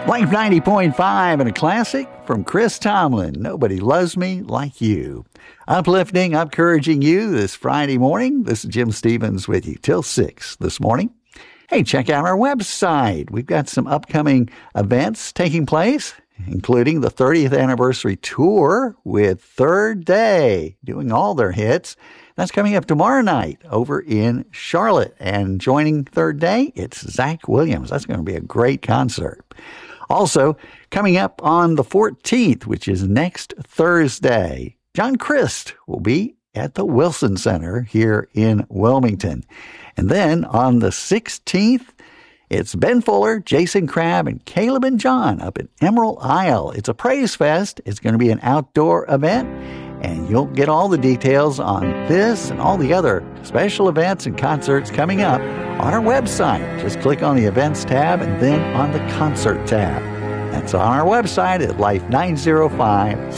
Life 90.5 and a classic from Chris Tomlin, Nobody Loves Me Like You. Uplifting, encouraging you this Friday morning. This is Jim Stevens with you till 6 this morning. Hey, check out our website. We've got some upcoming events taking place, including the 30th anniversary tour with Third Day, doing all their hits. That's coming up tomorrow night over in Charlotte. And joining Third Day, it's Zach Williams. That's going to be a great concert. Also, coming up on the 14th, which is next Thursday, John Christ will be at the Wilson Center here in Wilmington. And then on the 16th, it's Ben Fuller, Jason Crabb, and Caleb and John up at Emerald Isle. It's a praise fest. It's going to be an outdoor event, and you'll get all the details on this and all the other special events and concerts coming up on our website. Just click on the events tab and then on the concert tab. That's on our website at Life 905.